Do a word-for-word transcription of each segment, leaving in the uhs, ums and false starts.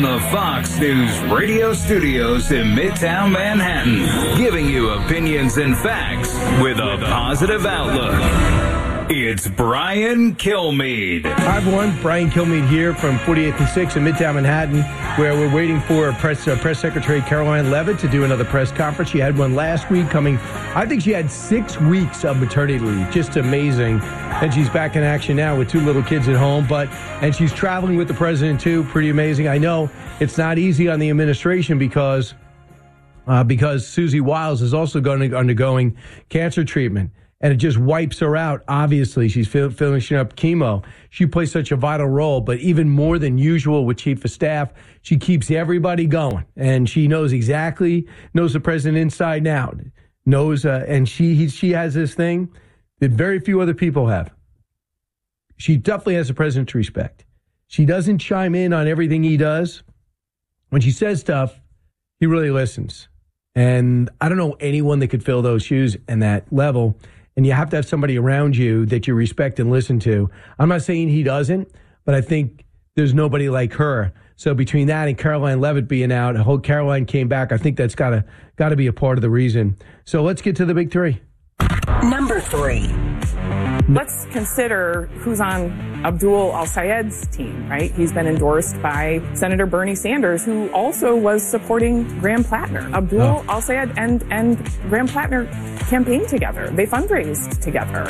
from the Fox News radio studios in Midtown Manhattan, giving you opinions and facts with a positive outlook. It's Brian Kilmeade. Hi, everyone. Brian Kilmeade here from forty-eighth and sixth in Midtown Manhattan, where we're waiting for press, uh, press Secretary Karoline Leavitt to do another press conference. She had one last week coming. I think she had six weeks of maternity leave. Just amazing. And she's back in action now with two little kids at home. But and she's traveling with the president, too. Pretty amazing. I know it's not easy on the administration because, uh, because Susie Wiles is also going undergoing cancer treatment. And it just wipes her out. Obviously, she's finishing up chemo. She plays such a vital role, but even more than usual with Chief of Staff, she keeps everybody going. And she knows exactly, knows the president inside and out. Knows, uh, and she he, she has this thing that very few other people have. She definitely has the president's respect. She doesn't chime in on everything he does. When she says stuff, he really listens. And I don't know anyone that could fill those shoes and that level. And you have to have somebody around you that you respect and listen to. I'm not saying he doesn't, but I think there's nobody like her. So between that and Karoline Leavitt being out, whole Karoline came back. I think that's gotta gotta be a part of the reason. So let's get to the big three. Number three. Let's consider who's on Abdul Al-Sayed's team, right? He's been endorsed by Senator Bernie Sanders, who also was supporting Graham Plattner. Abdul oh. Al-Sayed and, and Graham Plattner campaigned together. They fundraised together.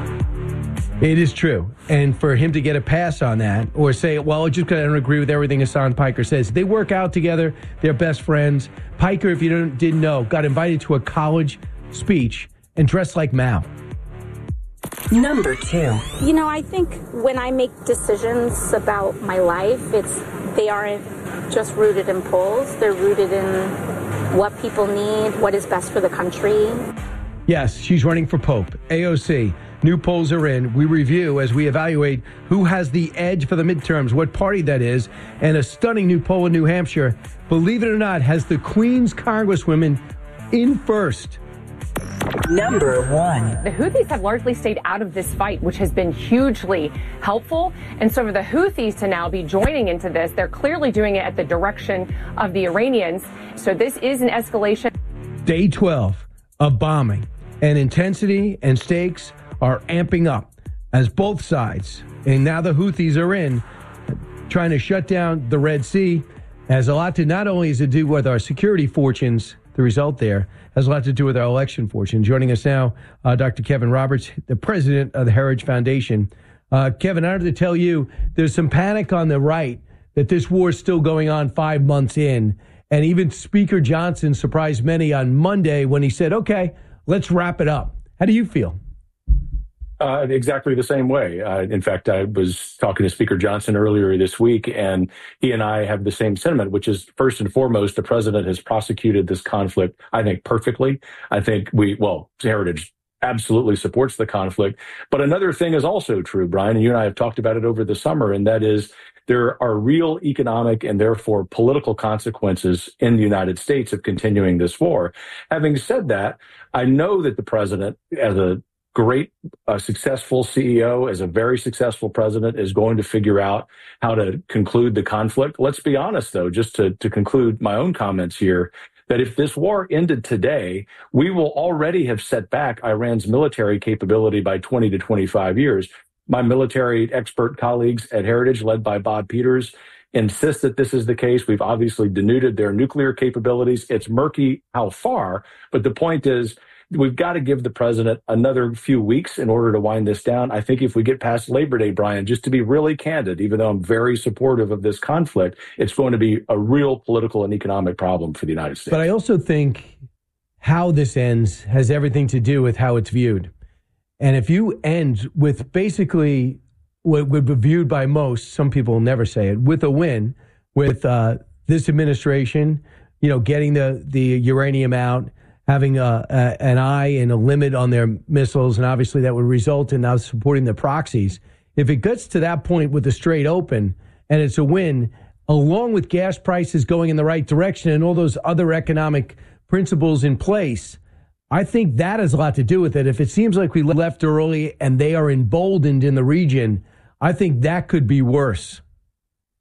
It is true. And for him to get a pass on that or say, well, just because I don't agree with everything Hassan Piker says, they work out together. They're best friends. Piker, if you don't, didn't know, got invited to a college speech and dressed like Mao. Number two. You know, I think when I make decisions about my life, it's they aren't just rooted in polls. They're rooted in what people need, what is best for the country. Yes, she's running for Pope. A O C. New polls are in. We review as we evaluate who has the edge for the midterms, what party that is, and a stunning new poll in New Hampshire, believe it or not, has the Queen's Congresswomen in first. Number one. The Houthis have largely stayed out of this fight, which has been hugely helpful. And so for the Houthis to now be joining into this, they're clearly doing it at the direction of the Iranians. So this is an escalation. Day twelve of bombing, and intensity and stakes are amping up as both sides, and now the Houthis are in, trying to shut down the Red Sea. Has a lot to not only is to do with our security fortunes, the result there has a lot to do with our election fortune. Joining us now, uh, Doctor Kevin Roberts, the president of the Heritage Foundation. Uh, Kevin, I have to tell you, there's some panic on the right that this war is still going on five months in. And even Speaker Johnson surprised many on Monday when he said, okay, let's wrap it up. How do you feel? Uh, exactly the same way. Uh, in fact, I was talking to Speaker Johnson earlier this week, and he and I have the same sentiment, which is first and foremost, the president has prosecuted this conflict, I think, perfectly. I think we, well, Heritage absolutely supports the conflict. But another thing is also true, Brian, and you and I have talked about it over the summer, and that is there are real economic and therefore political consequences in the United States of continuing this war. Having said that, I know that the president, as a great, uh, successful C E O, as a very successful president, is going to figure out how to conclude the conflict. Let's be honest, though, just to, to conclude my own comments here, that if this war ended today, we will already have set back Iran's military capability by twenty to twenty-five years. My military expert colleagues at Heritage, led by Bob Peters, insist that this is the case. We've obviously denuded their nuclear capabilities. It's murky how far, but the point is, we've got to give the president another few weeks in order to wind this down. I think if we get past Labor Day, Brian, just to be really candid, even though I'm very supportive of this conflict, it's going to be a real political and economic problem for the United States. But I also think how this ends has everything to do with how it's viewed. And if you end with basically what would be viewed by most, some people will never say it, with a win, with uh, this administration, you know, getting the, the uranium out, having a, a, an eye and a limit on their missiles, and obviously that would result in now supporting the proxies. If it gets to that point with a straight open and it's a win, along with gas prices going in the right direction and all those other economic principles in place, I think that has a lot to do with it. If it seems like we left early and they are emboldened in the region, I think that could be worse.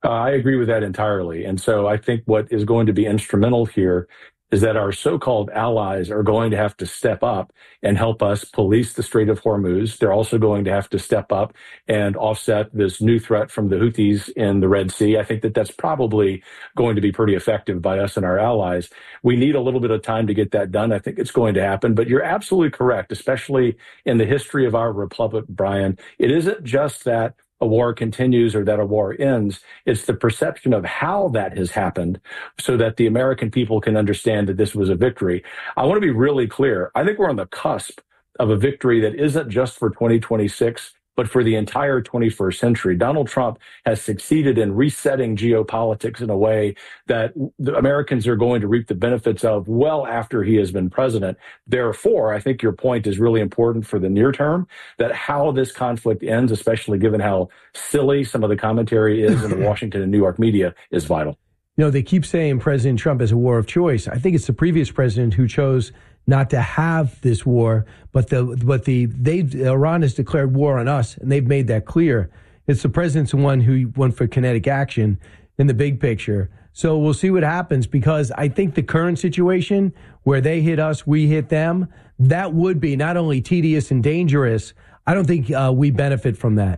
Uh, I agree with that entirely. And so I think what is going to be instrumental here is that our so-called allies are going to have to step up and help us police the Strait of Hormuz. They're also going to have to step up and offset this new threat from the Houthis in the Red Sea. I think that that's probably going to be pretty effective by us and our allies. We need a little bit of time to get that done. I think it's going to happen, but you're absolutely correct, especially in the history of our republic, Brian. It isn't just that a war continues or that a war ends. It's the perception of how that has happened so that the American people can understand that this was a victory. I want to be really clear. I think we're on the cusp of a victory that isn't just for twenty twenty-six, but for the entire twenty-first century. Donald Trump has succeeded in resetting geopolitics in a way that the Americans are going to reap the benefits of well after he has been president. Therefore, I think your point is really important for the near term, that how this conflict ends, especially given how silly some of the commentary is in the Washington and New York media, is vital. You know, they keep saying President Trump has a war of choice. I think it's the previous president who chose not to have this war, but the but the they Iran has declared war on us, and they've made that clear. It's the president's the one who went for kinetic action in the big picture. So we'll see what happens, because I think the current situation where they hit us, we hit them, that would be not only tedious and dangerous. I don't think uh, we benefit from that.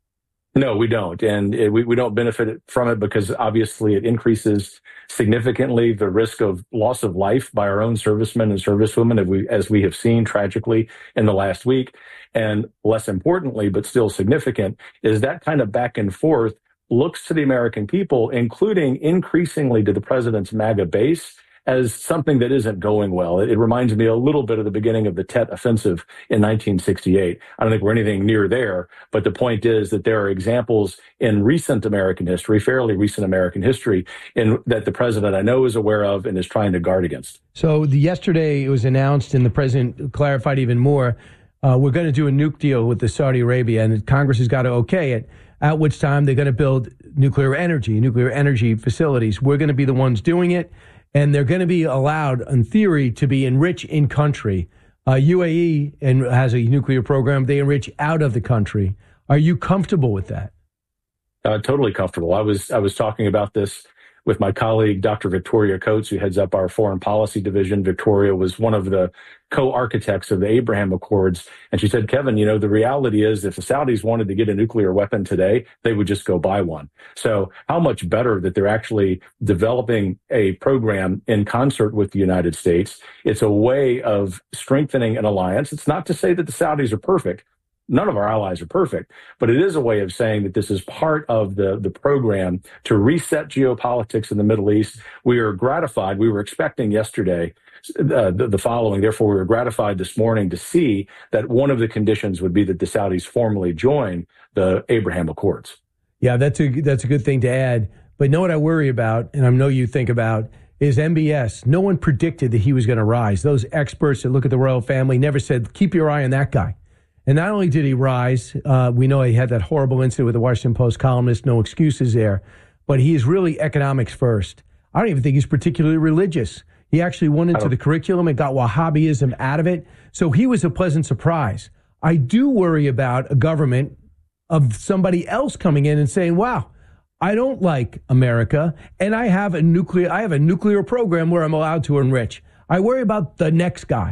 No, we don't. And it, we, we don't benefit from it because obviously it increases significantly the risk of loss of life by our own servicemen and servicewomen, as we, as we have seen tragically in the last week. And less importantly, but still significant, is that kind of back and forth looks to the American people, including increasingly to the president's MAGA base, as something that isn't going well. It, it reminds me a little bit of the beginning of the Tet Offensive in nineteen sixty-eight. I don't think we're anything near there, but the point is that there are examples in recent American history, fairly recent American history, in that the president I know is aware of and is trying to guard against. So the, yesterday it was announced, and the president clarified even more, uh, we're going to do a nuke deal with the Saudi Arabia, and Congress has got to okay it, at which time they're going to build nuclear energy, nuclear energy facilities. We're going to be the ones doing it. And they're going to be allowed, in theory, to be enriched in country. Uh, U A E and has a nuclear program. They enrich out of the country. Are you comfortable with that? Uh, totally comfortable. I was I was talking about this with my colleague, Doctor Victoria Coates, who heads up our foreign policy division. Victoria was one of the co-architects of the Abraham Accords. And she said, Kevin, you know, the reality is if the Saudis wanted to get a nuclear weapon today, they would just go buy one. So how much better that they're actually developing a program in concert with the United States. It's a way of strengthening an alliance. It's not to say that the Saudis are perfect. None of our allies are perfect, but it is a way of saying that this is part of the, the program to reset geopolitics in the Middle East. We are gratified. We were expecting yesterday uh, the, the following. Therefore, we were gratified this morning to see that one of the conditions would be that the Saudis formally join the Abraham Accords. Yeah, that's a, that's a good thing to add. But know what I worry about, and I know you think about, is M B S. No one predicted that he was going to rise. Those experts that look at the royal family never said, keep your eye on that guy. And not only did he rise, uh, we know he had that horrible incident with the Washington Post columnist, no excuses there, but he is really economics first. I don't even think he's particularly religious. He actually went into the curriculum and got Wahhabism out of it. So he was a pleasant surprise. I do worry about a government of somebody else coming in and saying, wow, I don't like America, and I have a nuclear, I have a nuclear program where I'm allowed to enrich. I worry about the next guy.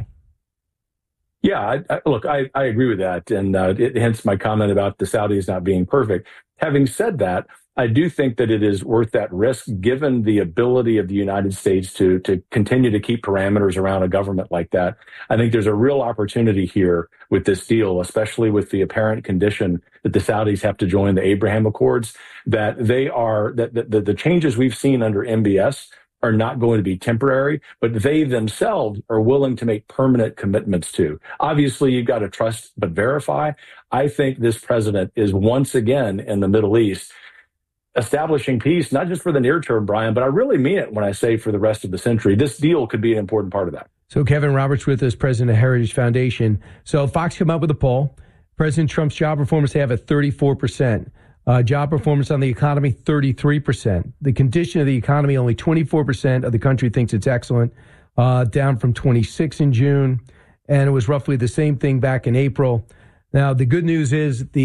Yeah, I, I, look, I, I agree with that, and uh, it, hence my comment about the Saudis not being perfect. Having said that, I do think that it is worth that risk, given the ability of the United States to to continue to keep parameters around a government like that. I think there's a real opportunity here with this deal, especially with the apparent condition that the Saudis have to join the Abraham Accords, that they are that the, the, the changes we've seen under M B S are not going to be temporary, but they themselves are willing to make permanent commitments to. Obviously, you've got to trust but verify. I think this president is once again in the Middle East establishing peace, not just for the near term, Brian, but I really mean it when I say for the rest of the century. This deal could be an important part of that. So Kevin Roberts with us, president of Heritage Foundation. So Fox came up with a poll. President Trump's job performance, they have at thirty-four percent. Uh, job performance on the economy, thirty-three percent. The condition of the economy, only twenty-four percent of the country thinks it's excellent, uh, down from twenty-six in June. And it was roughly the same thing back in April. Now, the good news is the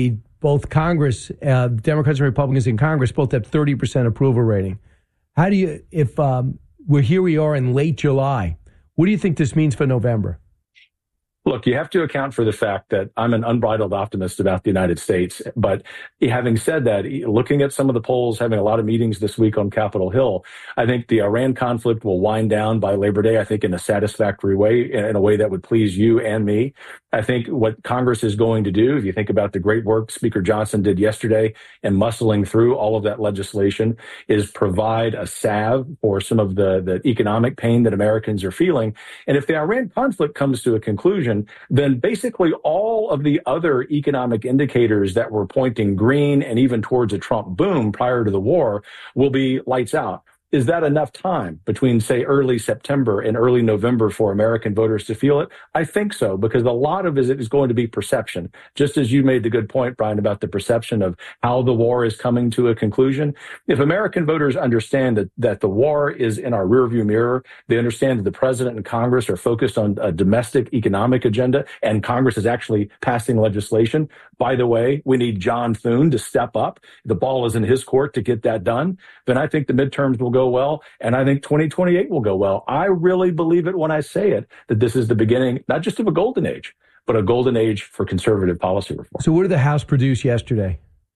both Congress, uh, Democrats and Republicans in Congress, both have thirty percent approval rating. How do you, if um, we're here we are in late July, what do you think this means for November? Look, you have to account for the fact that I'm an unbridled optimist about the United States. But having said that, looking at some of the polls, having a lot of meetings this week on Capitol Hill, I think the Iran conflict will wind down by Labor Day, I think in a satisfactory way, in a way that would please you and me. I think what Congress is going to do, if you think about the great work Speaker Johnson did yesterday and muscling through all of that legislation, is provide a salve for some of the, the economic pain that Americans are feeling. And if the Iran conflict comes to a conclusion, then basically all of the other economic indicators that were pointing green and even towards a Trump boom prior to the war will be lights out. Is that enough time between, say, early September and early November for American voters to feel it? I think so, because a lot of it is going to be perception. Just as you made the good point, Brian, about the perception of how the war is coming to a conclusion. If American voters understand that, that the war is in our rearview mirror, they understand that the president and Congress are focused on a domestic economic agenda, and Congress is actually passing legislation. By the way, we need John Thune to step up. The ball is in his court to get that done. Then I think the midterms will go well, and I think twenty twenty-eight will go well. I really believe it when I say it, that this is the beginning, not just of a golden age, but a golden age for conservative policy reform. So what did the House produce yesterday?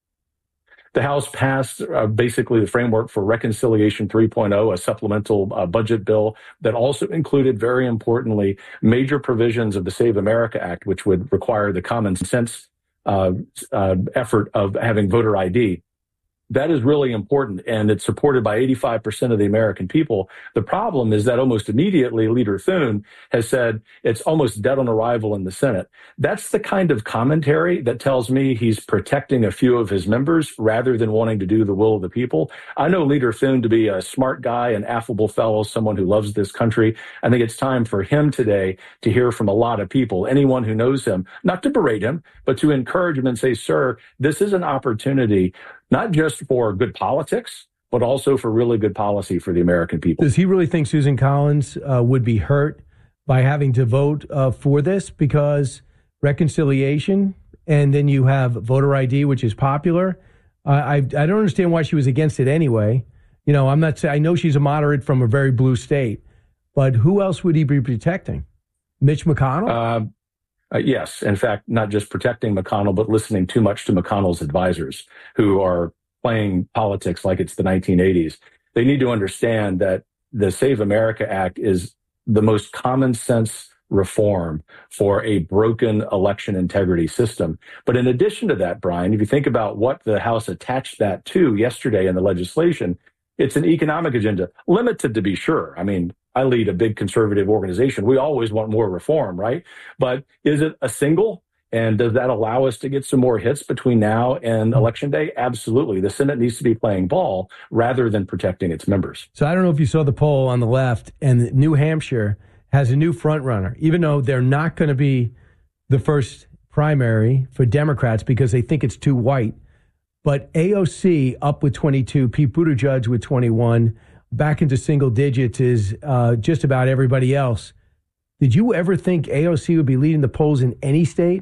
The House passed uh, basically the framework for Reconciliation three point oh, a supplemental uh, budget bill that also included, very importantly, major provisions of the Save America Act, which would require the common sense uh, uh, effort of having voter I D. That is really important, and it's supported by eighty-five percent of the American people. The problem is that almost immediately, Leader Thune has said it's almost dead on arrival in the Senate. That's the kind of commentary that tells me he's protecting a few of his members rather than wanting to do the will of the people. I know Leader Thune to be a smart guy, an affable fellow, someone who loves this country. I think it's time for him today to hear from a lot of people, anyone who knows him, not to berate him, but to encourage him and say, sir, this is an opportunity not just for good politics, but also for really good policy for the American people. Does he really think Susan Collins uh, would be hurt by having to vote uh, for this? Because reconciliation, and then you have voter I D, which is popular. Uh, I I don't understand why she was against it anyway. You know, I'm not saying, I know she's a moderate from a very blue state, but who else would he be protecting? Mitch McConnell? Uh, Uh, yes. In fact, not just protecting McConnell, but listening too much to McConnell's advisors who are playing politics like it's the nineteen eighties. They need to understand that the Save America Act is the most common sense reform for a broken election integrity system. But in addition to that, Brian, if you think about what the House attached that to yesterday in the legislation, it's an economic agenda, limited to be sure. I mean, I lead a big conservative organization. We always want more reform, right? But is it a single? And does that allow us to get some more hits between now and Election Day? Absolutely. The Senate needs to be playing ball rather than protecting its members. So I don't know if you saw the poll on the left, and New Hampshire has a new front runner, even though they're not going to be the first primary for Democrats because they think it's too white. But A O C up with twenty-two, Pete Buttigieg with twenty-one, back into single digits is uh, just about everybody else. Did you ever think A O C would be leading the polls in any state?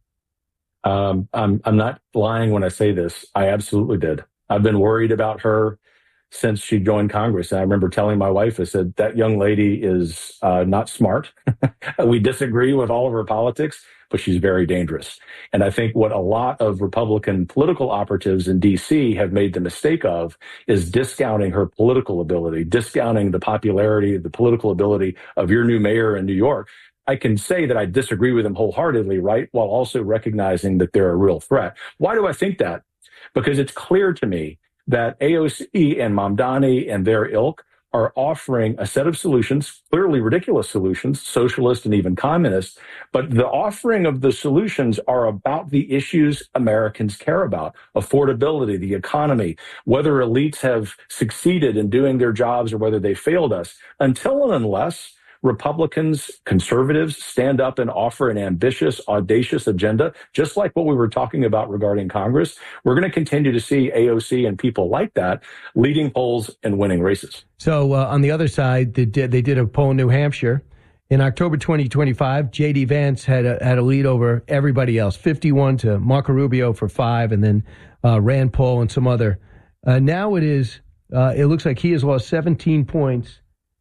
Um, I'm, I'm not lying when I say this. I absolutely did. I've been worried about her since she joined Congress. And I remember telling my wife, I said, that young lady is uh, not smart. We disagree with all of her politics, but she's very dangerous. And I think what a lot of Republican political operatives in D C have made the mistake of is discounting her political ability, discounting the popularity, the political ability of your new mayor in New York. I can say that I disagree with him wholeheartedly, right, while also recognizing that they're a real threat. Why do I think that? Because it's clear to me that A O C and Mamdani and their ilk are offering a set of solutions, clearly ridiculous solutions, socialist and even communist, but the offering of the solutions are about the issues Americans care about: affordability, the economy, whether elites have succeeded in doing their jobs or whether they failed us. Until and unless Republicans, conservatives stand up and offer an ambitious, audacious agenda, just like what we were talking about regarding Congress, we're going to continue to see A O C and people like that leading polls and winning races. So uh, on the other side, they did, they did a poll in New Hampshire, In October twenty twenty-five, J D. Vance had a, had a lead over everybody else, fifty-one to Marco Rubio for five, and then uh, Rand Paul and some other. Uh, now it is, uh, it looks like he has lost seventeen points,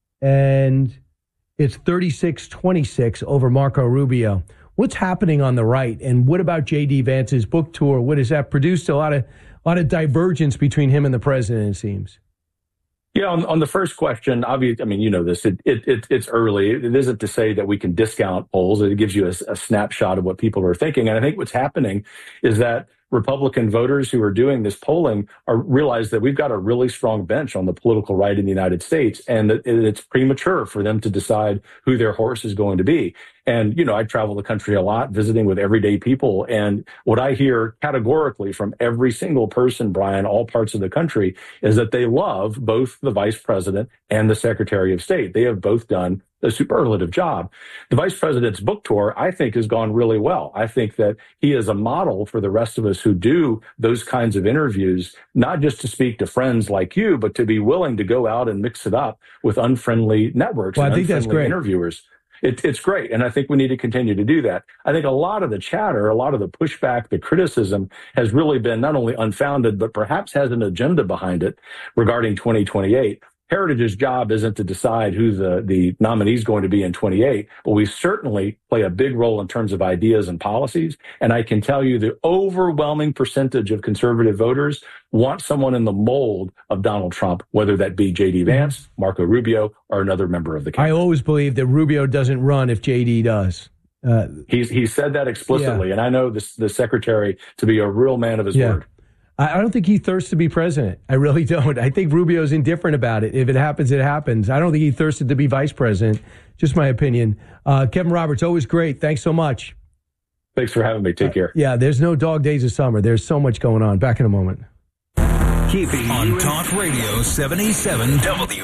and it's thirty-six twenty-six over Marco Rubio. What's happening on the right, and what about J D. Vance's book tour? What has that produced? A lot of, a lot of divergence between him and the president, it seems. Yeah, on, on the first question, obviously, I mean, you know this, it, it, it, it's early. It isn't to say that we can discount polls. It gives you a, a snapshot of what people are thinking. And I think what's happening is that Republican voters who are doing this polling are realize that we've got a really strong bench on the political right in the United States, and that it's premature for them to decide who their horse is going to be. And, you know, I travel the country a lot, visiting with everyday people. And what I hear categorically from every single person, Brian, all parts of the country, is that they love both the vice president and the secretary of state. They have both done a superlative job. The vice president's book tour, I think, has gone really well. I think that he is a model for the rest of us who do those kinds of interviews, not just to speak to friends like you, but to be willing to go out and mix it up with unfriendly networks well, and I think unfriendly that's great. interviewers. It, it's great. And I think we need to continue to do that. I think a lot of the chatter, a lot of the pushback, the criticism has really been not only unfounded, but perhaps has an agenda behind it regarding twenty twenty-eight. Heritage's job isn't to decide who the, the nominee is going to be in twenty-eight, but we certainly play a big role in terms of ideas and policies. And I can tell you the overwhelming percentage of conservative voters want someone in the mold of Donald Trump, whether that be J D. Vance, Marco Rubio, or another member of the cabinet. I always believe that Rubio doesn't run if J D does. Uh, He's he said that explicitly, yeah. and I know this, the secretary to be a real man of his yeah. word. I don't think he thirsts to be president. I really don't. I think Rubio's indifferent about it. If it happens, it happens. I don't think he thirsted to be vice president. Just my opinion. Uh, Kevin Roberts, always great. Thanks so much. Thanks for having me. Take care. Uh, yeah, there's no dog days of summer. There's so much going on. Back in a moment. Keeping on Talk Radio seventy-seven W